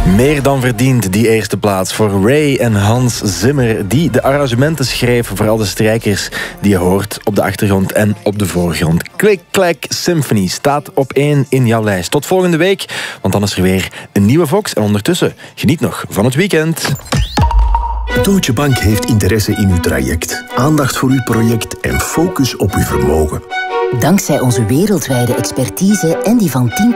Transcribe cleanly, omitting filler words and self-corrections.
Meer dan verdiend, die eerste plaats voor Ray en Hans Zimmer, die de arrangementen schreven voor al de strijkers die je hoort op de achtergrond en op de voorgrond. Click Clack Symphony staat op 1 in jouw lijst. Tot volgende week, want dan is er weer een nieuwe Vox. En ondertussen, geniet nog van het weekend. Deutsche Bank heeft interesse in uw traject, aandacht voor uw project en focus op uw vermogen. Dankzij onze wereldwijde expertise en die van tientallen